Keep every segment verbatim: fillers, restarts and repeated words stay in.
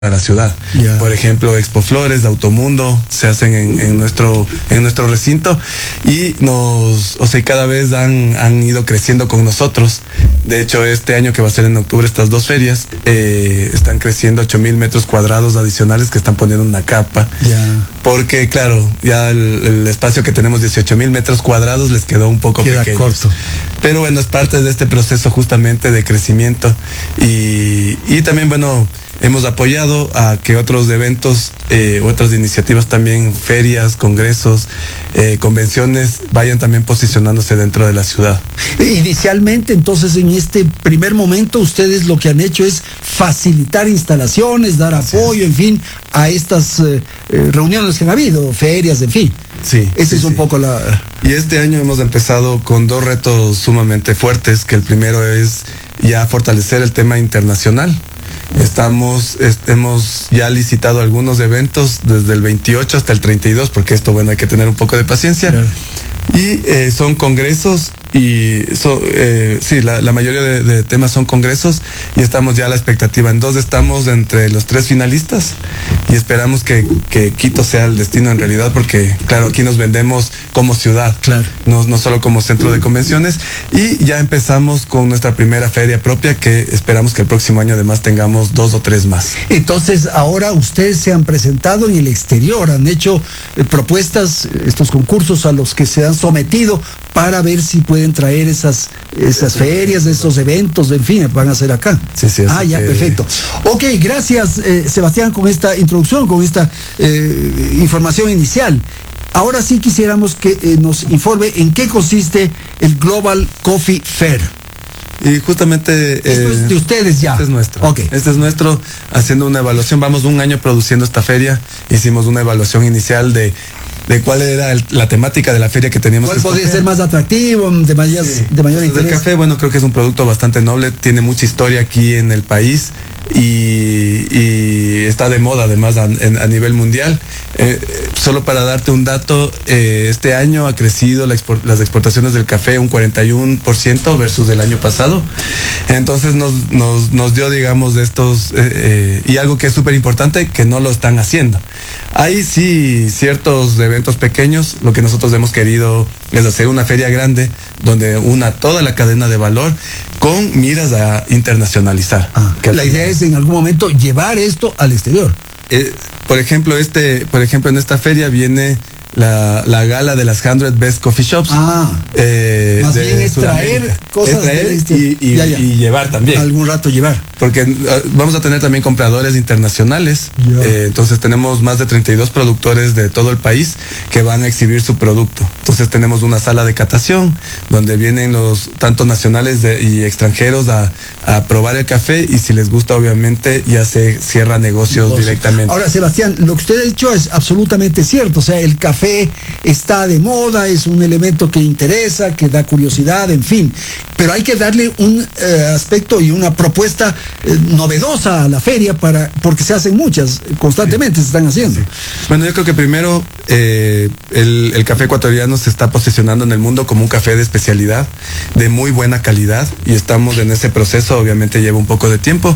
a la ciudad. Yeah. Por ejemplo, Expo Flores, de Automundo, se hacen en, en nuestro en nuestro recinto y nos, o sea, cada vez han, han ido creciendo con nosotros. De hecho, este año que va a ser en octubre, estas dos ferias, eh, están creciendo ocho mil metros cuadrados adicionales que están poniendo una capa. Yeah. Porque, claro, ya el, el espacio que tenemos, dieciocho mil metros cuadrados, les quedó un poco Queda pequeño. corto. Pero bueno, es parte de este proceso justamente de crecimiento. Y, y también, bueno, hemos apoyado a que otros eventos, eh, otras iniciativas también, ferias, congresos, eh, convenciones, vayan también posicionándose dentro de la ciudad. Inicialmente, entonces, en este primer momento, ustedes lo que han hecho es facilitar instalaciones, dar apoyo, en fin, a estas eh, reuniones que han habido, ferias, en fin. Sí. Esa sí, es un sí. poco la... Y este año hemos empezado con dos retos sumamente fuertes, que el primero es ya fortalecer el tema internacional. Estamos, est hemos ya licitado algunos eventos desde el veintiocho hasta el treinta y dos, porque esto, bueno, hay que tener un poco de paciencia. Claro. Y eh, son congresos y so, eh, sí, la, la mayoría de, de temas son congresos y estamos ya a la expectativa. En dos estamos entre los tres finalistas y esperamos que, que Quito sea el destino en realidad, porque claro, aquí nos vendemos como ciudad, claro, no, no solo como centro de convenciones, y ya empezamos con nuestra primera feria propia, que esperamos que el próximo año además tengamos dos o tres más. Entonces, ahora ustedes se han presentado en el exterior, han hecho eh, propuestas, estos concursos a los que se han sometido para ver si pueden traer esas esas ferias, esos eventos, en fin, van a ser acá. Sí, sí. Ah, ya, que... perfecto. Ok, gracias, eh, Sebastián, con esta introducción, con esta eh, información inicial. Ahora sí quisiéramos que eh, nos informe en qué consiste el Global Coffee Fair. Y justamente... Esto eh, es de ustedes ya. Este es nuestro. Okay. Este es nuestro, haciendo una evaluación. Vamos un año produciendo esta feria. Hicimos una evaluación inicial de, de cuál era el, la temática de la feria que teníamos. ¿Cuál podría ser más atractivo, de, mayas, sí. de mayor interés? El café, bueno, creo que es un producto bastante noble. Tiene mucha historia aquí en el país. Y, y está de moda además a, a nivel mundial. Eh, solo para darte un dato, eh, este año ha crecido la export, las exportaciones del café un cuarenta y uno por ciento versus el año pasado. Entonces nos, nos, nos dio, digamos, de estos, eh, eh, y algo que es súper importante, que no lo están haciendo. Hay sí ciertos eventos pequeños. Lo que nosotros hemos querido es hacer una feria grande donde una toda la cadena de valor con miras a internacionalizar. Ah, que la idea es en algún momento llevar esto al exterior. Eh, por ejemplo, este, por ejemplo, en esta feria viene la, la gala de las cien Best Coffee Shops. Ah, eh, más bien es traer cosas es traer de este, y, y, ya, ya. y llevar también. Algún rato llevar. Porque uh, vamos a tener también compradores internacionales. Eh, entonces tenemos más de treinta y dos productores de todo el país que van a exhibir su producto. Entonces tenemos una sala de catación donde vienen los tanto nacionales de, y extranjeros a, a probar el café, y si les gusta, obviamente ya se cierra negocios Negocio. directamente. Ahora, Sebastián, lo que usted ha dicho es absolutamente cierto. O sea, el café está de moda, es un elemento que interesa, que da curiosidad, en fin. Pero hay que darle un eh, aspecto y una propuesta eh, novedosa a la feria, para porque se hacen muchas, constantemente sí. se están haciendo. Sí. Bueno, yo creo que primero eh, el, el café ecuatoriano se está posicionando en el mundo como un café de especialidad, de muy buena calidad, y estamos en ese proceso. Obviamente lleva un poco de tiempo,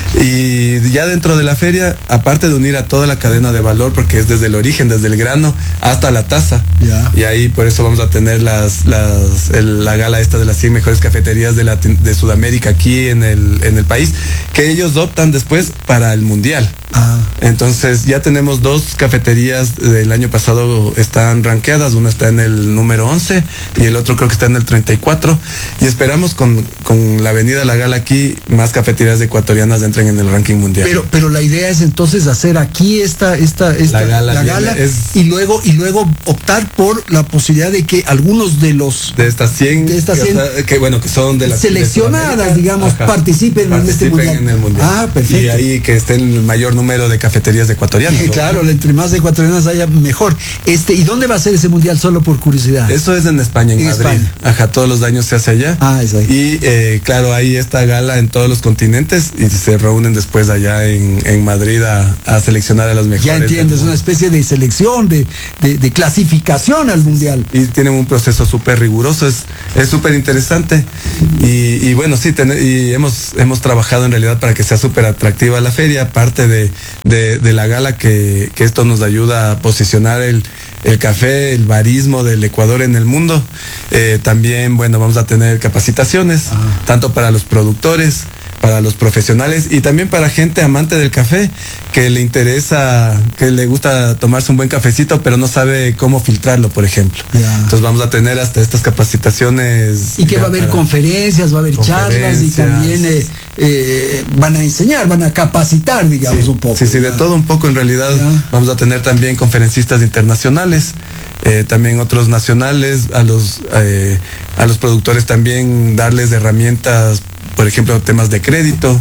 y ya dentro de la feria, aparte de unir a toda la cadena de valor, porque es desde el origen, desde el grano hasta la taza, yeah. y ahí por eso vamos a tener las, las el, la gala esta de las cien mejores cafeterías de, la, de Sudamérica aquí en el, en el país, que ellos optan después para el mundial. Ah. Entonces ya tenemos dos cafeterías del año pasado, están rankeadas, una está en el número once y el otro creo que está en el treinta y cuatro, y esperamos con, con la venida de la gala aquí, más cafeterías ecuatorianas entren en el ranking mundial. Pero, pero la idea es entonces hacer aquí esta, esta, esta la gala, la gala es... y luego, y luego optar por la posibilidad de que algunos de los de estas cien, de estas cien que, o sea, que bueno, que son de las seleccionadas, de digamos, Ajá, participen, participen en este mundial. En el mundial. Ah, perfecto. Y ahí que estén el mayor número de cafés cafeterías ecuatorianas. Sí, claro, entre más ecuatorianas haya mejor. Este, ¿y dónde va a ser ese mundial? Solo por curiosidad. Eso es en España, en, en Madrid. España. Ajá, todos los años se hace allá. Ah, es ahí. Y eh, claro, hay esta gala en todos los continentes y se reúnen después allá en, en Madrid a, a seleccionar a las mejores. Ya entiendo, es una especie de selección, de, de, de clasificación al mundial. Y tienen un proceso súper riguroso, es es súper interesante. Y, y bueno, sí, ten, y hemos, hemos trabajado en realidad para que sea súper atractiva la feria, aparte de, de, de la gala que, que esto nos ayuda a posicionar el, el café, el barismo del Ecuador en el mundo. Eh, también, bueno, vamos a tener capacitaciones, ah. tanto para los productores, para los profesionales y también para gente amante del café que le interesa, que le gusta tomarse un buen cafecito pero no sabe cómo filtrarlo, por ejemplo. Yeah. Entonces vamos a tener hasta estas capacitaciones. Y que va a haber conferencias, va a haber charlas y también eh, eh, van a enseñar, van a capacitar, digamos, sí, un poco. Sí, sí, de todo un poco en realidad. Yeah. Vamos a tener también conferencistas internacionales. Eh, también otros nacionales, a los eh, a los productores también darles herramientas, por ejemplo, temas de crédito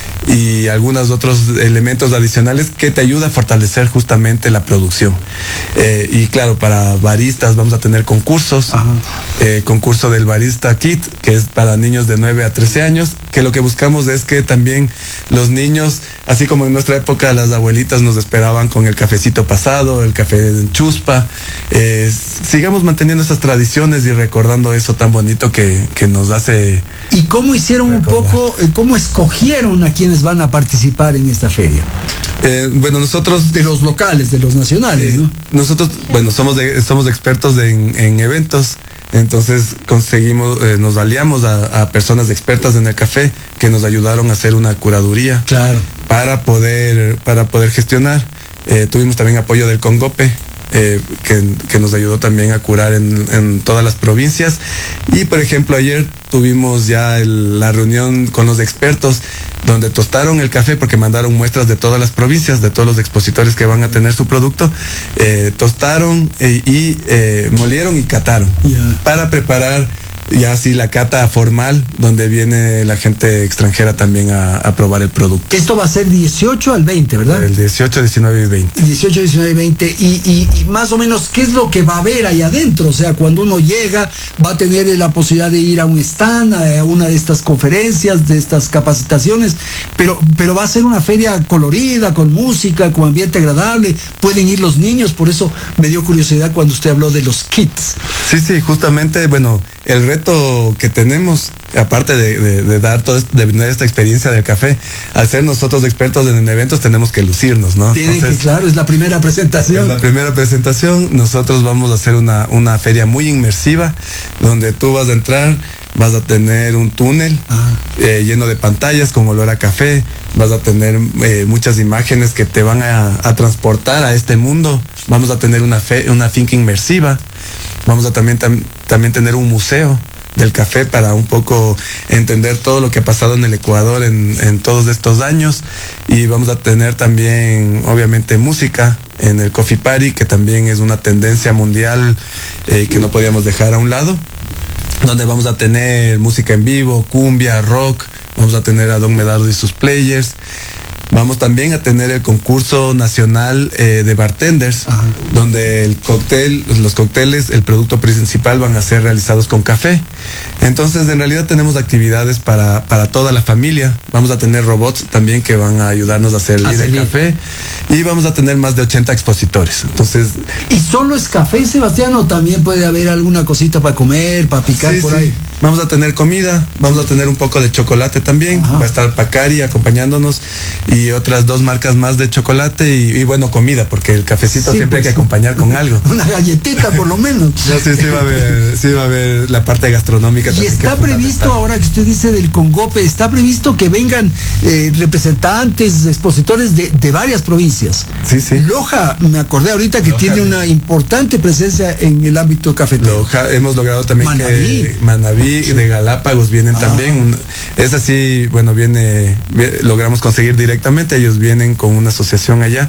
y algunos otros elementos adicionales que te ayuda a fortalecer justamente la producción. Eh, y claro, para baristas vamos a tener concursos, eh, concurso del Barista Kit, que es para niños de nueve a trece años, que lo que buscamos es que también los niños, así como en nuestra época las abuelitas nos esperaban con el cafecito pasado, el café en chuspa, eh, sigamos manteniendo esas tradiciones y recordando eso tan bonito que, que nos hace. ¿Y cómo hicieron recordar. un poco, eh, cómo escogieron a quienes van a participar en esta feria? Eh, bueno, nosotros... De los locales, de los nacionales, eh, ¿no? Nosotros, bueno, somos, de, somos expertos de, en, en eventos, entonces conseguimos, eh, nos aliamos a, a personas expertas en el café que nos ayudaron a hacer una curaduría. Claro. Para poder, para poder gestionar. Eh, tuvimos también apoyo del Congope. Eh, que, que nos ayudó también a curar en, en todas las provincias. Y por ejemplo ayer tuvimos ya el, la reunión con los expertos donde tostaron el café porque mandaron muestras de todas las provincias, de todos los expositores que van a tener su producto, eh, tostaron eh, y eh, molieron y cataron yeah. para preparar ya así la cata formal donde viene la gente extranjera también a, a probar el producto. Esto va a ser dieciocho al veinte, ¿verdad? El dieciocho, diecinueve y veinte. dieciocho, diecinueve y veinte. Y, y, y más o menos, ¿qué es lo que va a haber ahí adentro? O sea, cuando uno llega, va a tener la posibilidad de ir a un stand, a una de estas conferencias, de estas capacitaciones, pero, pero va a ser una feria colorida, con música, con ambiente agradable. Pueden ir los niños, por eso me dio curiosidad cuando usted habló de los kits. Sí, sí, justamente, bueno, el reto que tenemos, aparte de, de, de dar todo esto, de tener esta experiencia del café, al ser nosotros expertos en eventos tenemos que lucirnos, ¿no? Tienen Entonces, que, claro, es la primera presentación. Es la primera presentación, nosotros vamos a hacer una, una feria muy inmersiva, donde tú vas a entrar, vas a tener un túnel eh, lleno de pantallas con olor a café, vas a tener eh, muchas imágenes que te van a, a transportar a este mundo, vamos a tener una, fe, una finca inmersiva, vamos a también, tam, también tener un museo del café para un poco entender todo lo que ha pasado en el Ecuador en, en todos estos años, y vamos a tener también obviamente música en el Coffee Party, que también es una tendencia mundial eh, que no podíamos dejar a un lado, donde vamos a tener música en vivo, cumbia, rock, vamos a tener a Don Medardo y sus players. Vamos también a tener el concurso nacional eh, de bartenders, Ajá. donde el cóctel, los cócteles, el producto principal van a ser realizados con café. Entonces, en realidad tenemos actividades para, para toda la familia. Vamos a tener robots también que van a ayudarnos a servir a el café. Y vamos a tener más de ochenta expositores. Entonces, ¿y solo es café, Sebastián, o también puede haber alguna cosita para comer, para picar sí, por sí. ahí? Vamos a tener comida, vamos a tener un poco de chocolate también. Ajá. Va a estar Pacari acompañándonos y otras dos marcas más de chocolate y, y bueno, comida, porque el cafecito sí, siempre pues, hay que acompañar con algo. Una galletita por lo menos. No, sí, sí va a haber, sí va a haber la parte gastronómica. Y está previsto, ahora que usted dice del Congope, está previsto que vengan eh, representantes, expositores de, de varias provincias. Sí, sí. Loja, me acordé ahorita que Loja, tiene una importante presencia en el ámbito cafetero. Loja, hemos logrado también Manaví. que Manaví sí. de Galápagos vienen ah. también. Es así, bueno, viene, logramos conseguir directamente, ellos vienen con una asociación allá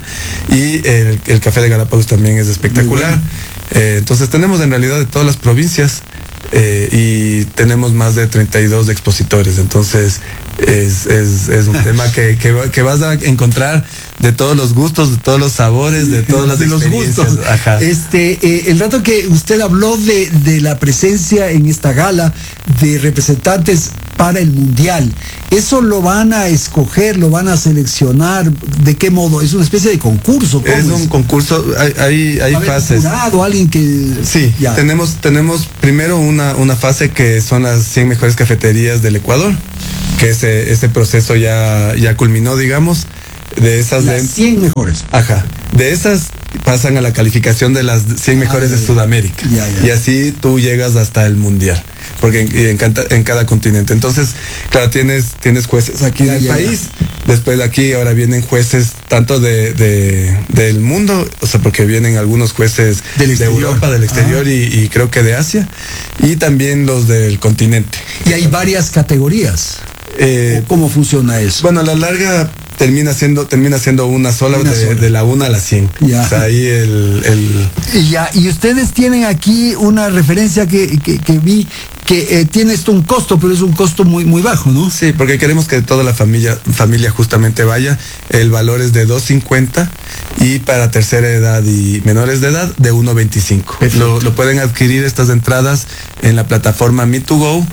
y el, el café de Galápagos también es espectacular. Eh, entonces tenemos en realidad de todas las provincias eh, y tenemos más de treinta y dos expositores, entonces es, es, es un tema que, que, que vas a encontrar de todos los gustos, de todos los sabores, de todas las de los experiencias. gustos. Ajá. Este, eh, el rato que usted habló de, de la presencia en esta gala de representantes para el mundial, ¿eso lo van a escoger, lo van a seleccionar? ¿De qué modo? ¿Es una especie de concurso? ¿Cómo Es un concurso, hay, hay, hay ¿Va a haber fases. jurado, alguien que... Sí, ya. tenemos, tenemos primero una, una fase que son las cien mejores cafeterías del Ecuador, que ese, ese proceso ya, ya culminó, digamos. De esas Las de, cien mejores. Ajá. De esas pasan a la calificación de las cien mejores Ah, de ya, Sudamérica. ya, ya. Y así tú llegas hasta el mundial. Porque en, en, canta- en cada continente. Entonces, claro, tienes, tienes jueces aquí Ya, en el ya, país. Después de aquí ahora vienen jueces tanto de, de del mundo, o sea, porque vienen algunos jueces Del de exterior. Europa, del exterior Ah. y, y creo que de Asia. Y también los del continente. Y hay varias categorías. Eh, ¿Cómo funciona eso? bueno, a la larga termina siendo, termina siendo una sola, Una de, sola. de la una a la cien. Ya. O sea, ahí el, el Y ya, y ustedes tienen aquí una referencia que, que, que vi que eh, tiene esto un costo, pero es un costo muy muy bajo, ¿no? sí, porque queremos que toda la familia, familia justamente vaya. El valor es de dos cincuenta y para tercera edad y menores de edad de uno veinticinco. Lo, lo pueden adquirir estas entradas en la plataforma Me to Go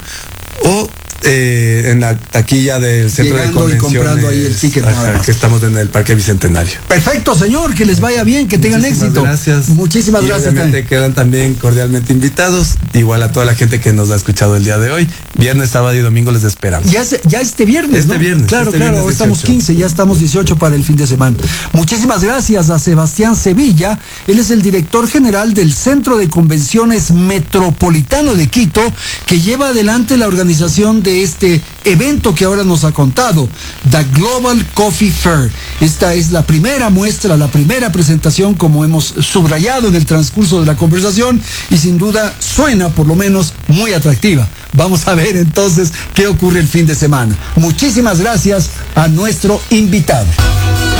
o eh, en la taquilla del centro Llegando de y convenciones. comprando ahí el ticket Ajá, nada más. que estamos en el Parque Bicentenario. Perfecto, señor, que les vaya bien, que tengan Muchísimas éxito. Gracias. Muchísimas Y gracias. obviamente también. quedan también cordialmente invitados, igual a toda la gente que nos ha escuchado el día de hoy. Viernes, sábado y domingo les esperamos. Ya, se- ya este viernes, Este ¿no? viernes, Claro, este claro, viernes ahora estamos dieciocho. quince, ya estamos dieciocho para el fin de semana. Muchísimas gracias a Sebastián Sevilla, él es el director general del Centro de Convenciones Metropolitano de Quito, que lleva adelante la organización de este evento que ahora nos ha contado, The Global Coffee Fair. Esta es la primera muestra, la primera presentación, como hemos subrayado en el transcurso de la conversación, y sin duda suena por lo menos muy atractiva. Vamos a ver entonces qué ocurre el fin de semana. Muchísimas gracias a nuestro invitado.